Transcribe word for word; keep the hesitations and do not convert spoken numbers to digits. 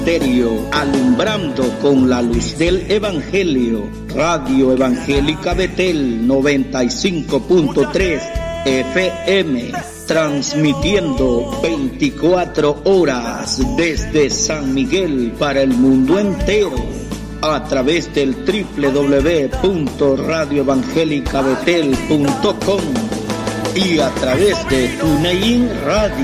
Ministerio, alumbrando con la luz del Evangelio. Radio Evangélica Betel noventa y cinco punto tres F M, transmitiendo veinticuatro horas desde San Miguel para el mundo entero, a través del doble u doble u doble u punto radio evangélica betel punto com y a través de TuneIn Radio.